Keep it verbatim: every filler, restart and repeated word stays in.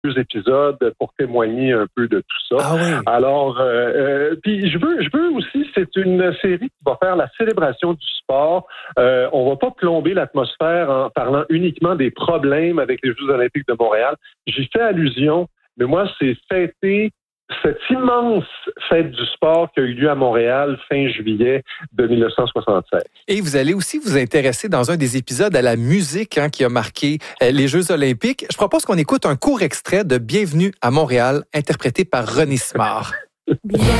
deux épisodes pour témoigner un peu de tout ça. Ah oui. Alors, euh, euh, puis je veux, je veux aussi, c'est une série qui va faire la célébration du sport. Euh, on va pas plomber l'atmosphère en parlant uniquement des problèmes avec les Jeux olympiques de Montréal. J'y fais allusion, mais moi, c'est fêter cette immense fête du sport qui a eu lieu à Montréal fin juillet de dix-neuf cent soixante-seize. Et vous allez aussi vous intéresser dans un des épisodes à la musique hein, qui a marqué euh, les Jeux olympiques. Je propose qu'on écoute un court extrait de Bienvenue à Montréal, interprété par René Simard.